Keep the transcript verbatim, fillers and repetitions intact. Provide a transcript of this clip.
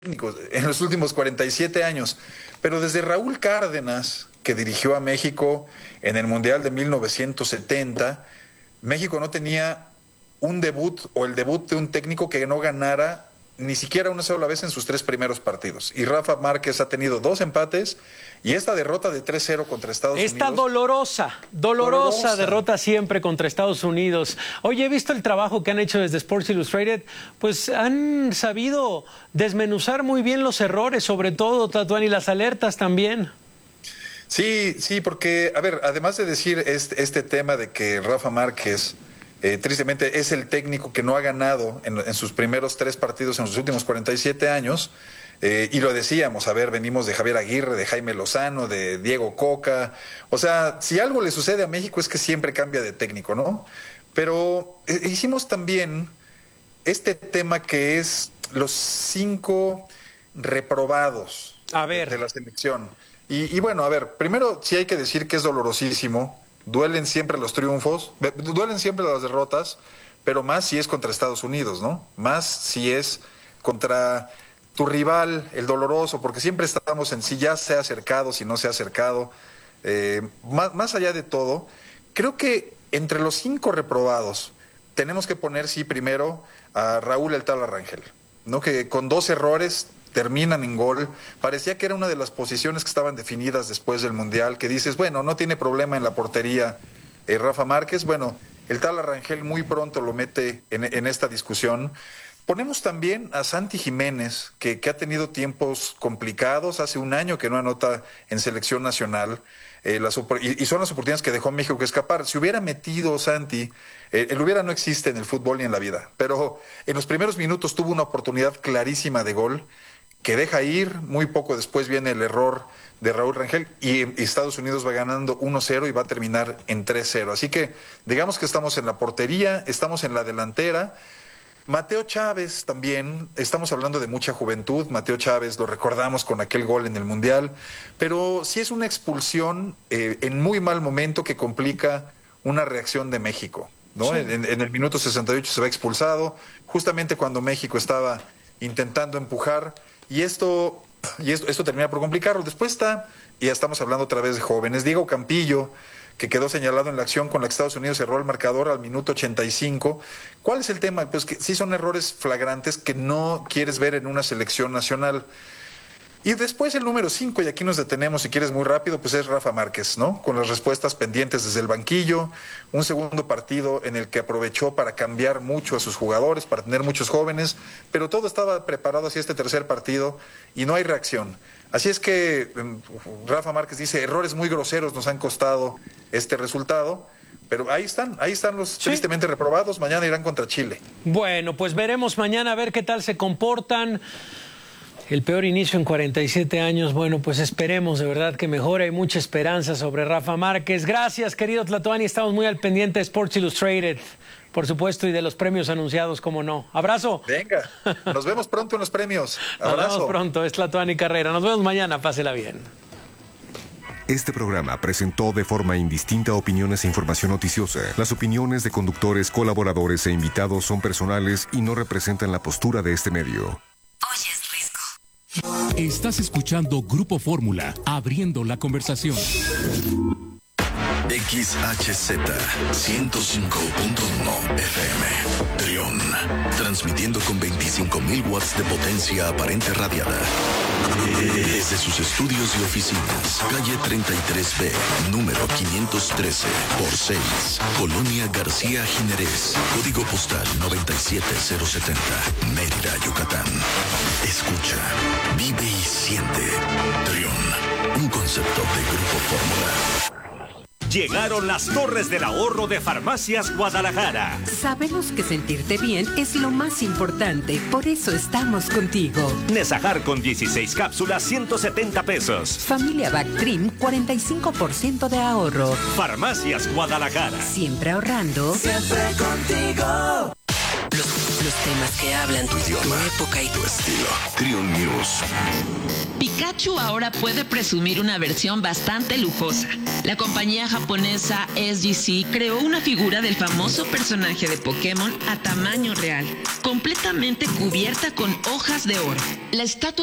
técnicos en los últimos cuarenta y siete años, pero desde Raúl Cárdenas, que dirigió a México en el Mundial de mil novecientos setenta, México no tenía un debut o el debut de un técnico que no ganara ni siquiera una sola vez en sus tres primeros partidos. Y Rafa Márquez ha tenido dos empates y esta derrota de tres cero contra Estados Esta Unidos. Esta dolorosa, dolorosa, dolorosa derrota siempre contra Estados Unidos. Oye, he visto el trabajo que han hecho desde Sports Illustrated, pues han sabido desmenuzar muy bien los errores, sobre todo, Tlatuani, y las alertas también. Sí, sí, porque, a ver, además de decir este, este tema de que Rafa Márquez, eh, tristemente, es el técnico que no ha ganado en, en sus primeros tres partidos en los últimos cuarenta y siete años, eh, y lo decíamos, a ver, venimos de Javier Aguirre, de Jaime Lozano, de Diego Coca, o sea, si algo le sucede a México es que siempre cambia de técnico, ¿no? Pero eh, hicimos también este tema que es los cinco reprobados a ver. de la selección. Y, y bueno, a ver, primero sí hay que decir que es dolorosísimo, duelen siempre los triunfos, duelen siempre las derrotas, pero más si es contra Estados Unidos, ¿no? Más si es contra tu rival, el doloroso, porque siempre estamos en si ya se ha acercado, si no se ha acercado. Eh, más, más allá de todo, creo que entre los cinco reprobados tenemos que poner, sí, primero a Raúl El Tala Rangel, ¿no? Que con dos errores terminan en gol. Parecía que era una de las posiciones que estaban definidas después del Mundial, que dices, bueno, no tiene problema en la portería eh, Rafa Márquez. Bueno, el Tala Rangel muy pronto lo mete en, en esta discusión. Ponemos también a Santi Jiménez, que, que ha tenido tiempos complicados, hace un año que no anota en selección nacional, eh, las, y, y son las oportunidades que dejó México que escapar. Si hubiera metido Santi, eh, el hubiera no existe en el fútbol ni en la vida, pero en los primeros minutos tuvo una oportunidad clarísima de gol, que deja ir, muy poco después viene el error de Raúl Rangel y Estados Unidos va ganando uno cero y va a terminar en tres cero. Así que digamos que estamos en la portería, estamos en la delantera. Mateo Chávez también, estamos hablando de mucha juventud, Mateo Chávez lo recordamos con aquel gol en el Mundial, pero sí es una expulsión eh, en muy mal momento que complica una reacción de México, ¿no? Sí. En, en el minuto sesenta y ocho se va expulsado, justamente cuando México estaba intentando empujar. Y esto, y esto, esto termina por complicarlo. Después está, y ya estamos hablando otra vez de jóvenes, Diego Campillo, que quedó señalado en la acción con la que Estados Unidos cerró el marcador al minuto ochenta y cinco. ¿Cuál es el tema? Pues que sí son errores flagrantes que no quieres ver en una selección nacional. Y después el número cinco, y aquí nos detenemos si quieres muy rápido, pues es Rafa Márquez, ¿no? Con las respuestas pendientes desde el banquillo, un segundo partido en el que aprovechó para cambiar mucho a sus jugadores, para tener muchos jóvenes, pero todo estaba preparado hacia este tercer partido y no hay reacción. Así es que Rafa Márquez dice, errores muy groseros nos han costado este resultado, pero ahí están, ahí están los ¿Sí? tristemente reprobados, mañana irán contra Chile. Bueno, pues veremos mañana a ver qué tal se comportan. El peor inicio en cuarenta y siete años, bueno, pues esperemos de verdad que mejore. Hay mucha esperanza sobre Rafa Márquez. Gracias, querido Tlatuani, estamos muy al pendiente de Sports Illustrated, por supuesto, y de los premios anunciados, como no. Abrazo. Venga, nos vemos pronto en los premios. Abrazo. Nos vemos pronto, es Tlatuani Carrera. Nos vemos mañana, pásela bien. Este programa presentó de forma indistinta opiniones e información noticiosa. Las opiniones de conductores, colaboradores e invitados son personales y no representan la postura de este medio. Oye, estás escuchando Grupo Fórmula, abriendo la conversación. X H Z ciento cinco punto uno F M, Trión, transmitiendo con veinticinco mil watts de potencia aparente radiada. Desde sus estudios y oficinas, calle treinta y tres B, número quinientos trece por seis, Colonia García Jiménez, código postal noventa y siete cero setenta, Mérida, Yucatán. Escucha, vive y siente. Trión, un concepto de Grupo Fórmula. Llegaron las torres del ahorro de Farmacias Guadalajara. Sabemos que sentirte bien es lo más importante, por eso estamos contigo. Nesajar con dieciséis cápsulas, ciento setenta pesos. Familia Bactrim, cuarenta y cinco por ciento de ahorro. Farmacias Guadalajara. Siempre ahorrando. Siempre contigo. Los, los Los temas que hablan tu idioma, tu época y tu estilo. Triun News. Pikachu ahora puede presumir una versión bastante lujosa. La compañía japonesa S G C creó una figura del famoso personaje de Pokémon a tamaño real, completamente cubierta con hojas de oro. La estatua